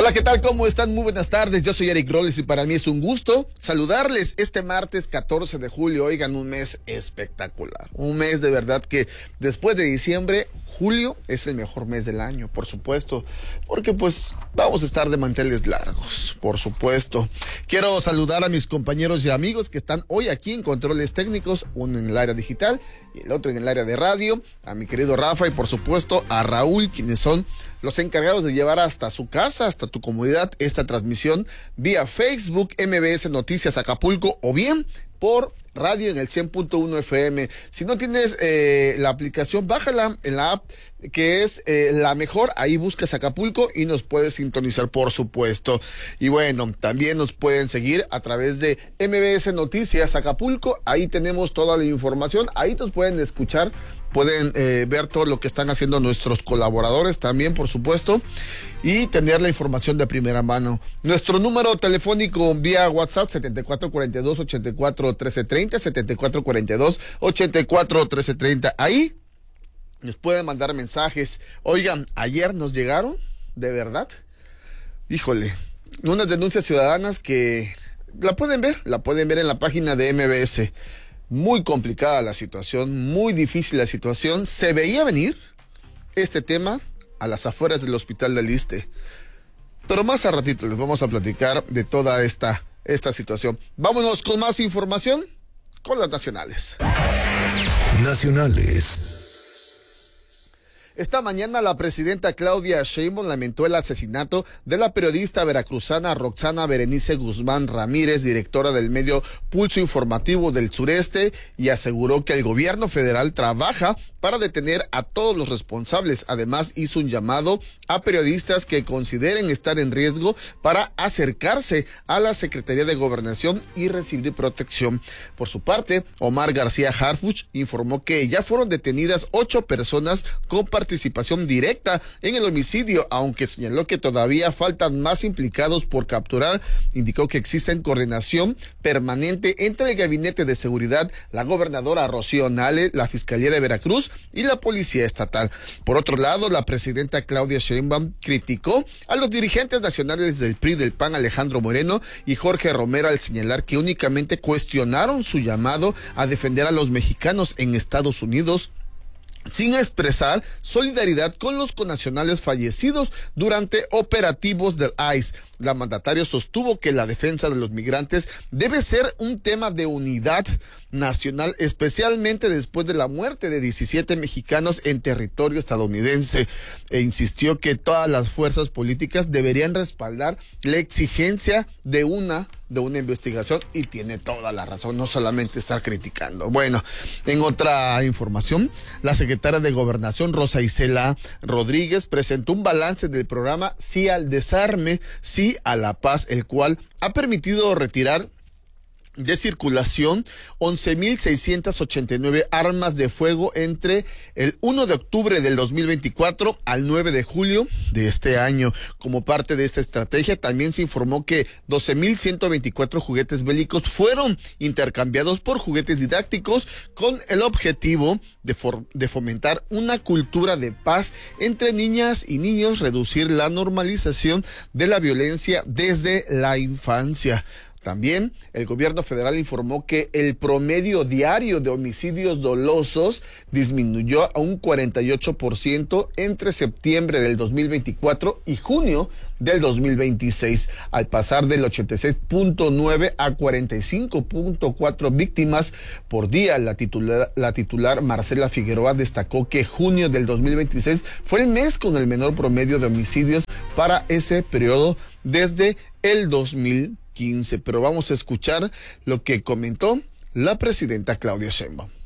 Hola, ¿qué tal? ¿Cómo están? Muy buenas tardes. Yo soy Eric Robles y para mí es un gusto saludarles este martes 14 de julio. Oigan, un mes espectacular. Un mes de verdad que después de diciembre, julio es el mejor mes del año, por supuesto. Porque pues vamos a estar de manteles largos, por supuesto. Quiero saludar a mis compañeros y amigos que están hoy aquí en controles técnicos, uno en el área digital y el otro en el área de radio. A mi querido Rafa y por supuesto a Raúl, quienes son los encargados de llevar hasta su casa, hasta tu comodidad, esta transmisión vía Facebook, MBS Noticias Acapulco, o bien por radio en el 100.1 FM. Si no tienes la aplicación, bájala en la app, que es la mejor. Ahí buscas Acapulco y nos puedes sintonizar, por supuesto. Y bueno, también nos pueden seguir a través de MBS Noticias Acapulco. Ahí tenemos toda la información. Ahí nos pueden escuchar. Pueden ver todo lo que están haciendo nuestros colaboradores también, por supuesto, y tener la información de primera mano. Nuestro número telefónico vía WhatsApp, 7442-841330, 7442-841330. Ahí nos pueden mandar mensajes. Oigan, ayer nos llegaron, de verdad, híjole, unas denuncias ciudadanas que la pueden ver en la página de MBS. Muy complicada la situación, muy difícil la situación. Se veía venir este tema a las afueras del Hospital del Iste. Pero más a ratito les vamos a platicar de toda esta situación. Vámonos con más información con las nacionales. Nacionales. Esta mañana la presidenta Claudia Sheinbaum lamentó el asesinato de la periodista veracruzana Roxana Berenice Guzmán Ramírez, directora del medio Pulso Informativo del Sureste, y aseguró que el gobierno federal trabaja para detener a todos los responsables. Además, hizo un llamado a periodistas que consideren estar en riesgo para acercarse a la Secretaría de Gobernación y recibir protección. Por su parte, Omar García Harfuch informó que ya fueron detenidas 8 personas con participación directa en el homicidio, aunque señaló que todavía faltan más implicados por capturar. Indicó que existe coordinación permanente entre el Gabinete de Seguridad, la gobernadora Rocío Nale, la Fiscalía de Veracruz y la Policía Estatal. Por otro lado, la presidenta Claudia Sheinbaum criticó a los dirigentes nacionales del PRI, del PAN, Alejandro Moreno y Jorge Romero, al señalar que únicamente cuestionaron su llamado a defender a los mexicanos en Estados Unidos, sin expresar solidaridad con los connacionales fallecidos durante operativos del ICE. La mandataria sostuvo que la defensa de los migrantes debe ser un tema de unidad nacional, especialmente después de la muerte de 17 mexicanos en territorio estadounidense, e insistió que todas las fuerzas políticas deberían respaldar la exigencia de una investigación, y tiene toda la razón, no solamente estar criticando. Bueno, en otra información, la secretaria de Gobernación, Rosa Isela Rodríguez, presentó un balance del programa Sí al Desarme, Sí a la Paz, el cual ha permitido retirar de circulación 11,689 armas de fuego entre el 1 de octubre del 2024 al 9 de julio de este año. Como parte de esta estrategia, también se informó que 12,124 juguetes bélicos fueron intercambiados por juguetes didácticos con el objetivo de fomentar una cultura de paz entre niñas y niños, reducir la normalización de la violencia desde la infancia. También el gobierno federal informó que el promedio diario de homicidios dolosos disminuyó a un 48% entre septiembre del 2024 y junio del 2026, al pasar del 86.9 a 45.4 víctimas por día. La titular Marcela Figueroa destacó que junio del 2026 fue el mes con el menor promedio de homicidios para ese periodo desde el 2015. Pero vamos a escuchar lo que comentó la presidenta Claudia Sheinbaum.